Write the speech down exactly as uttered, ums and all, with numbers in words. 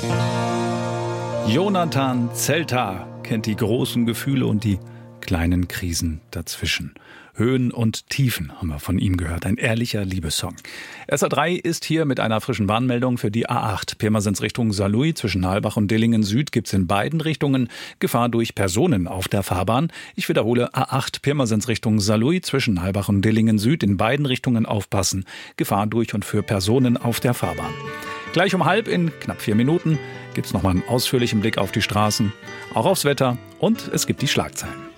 Jonathan Zelter kennt die großen Gefühle und die kleinen Krisen dazwischen. Höhen und Tiefen haben wir von ihm gehört. Ein ehrlicher Liebessong. S A drei ist hier mit einer frischen Warnmeldung für die A acht. Pirmasens Richtung Saarlouis zwischen Halbach und Dillingen Süd gibt's in beiden Richtungen Gefahr durch Personen auf der Fahrbahn. Ich wiederhole, A acht Pirmasens Richtung Saarlouis zwischen Halbach und Dillingen Süd in beiden Richtungen aufpassen. Gefahr durch und für Personen auf der Fahrbahn. Gleich um halb in knapp vier Minuten gibt's nochmal einen ausführlichen Blick auf die Straßen, auch aufs Wetter und es gibt die Schlagzeilen.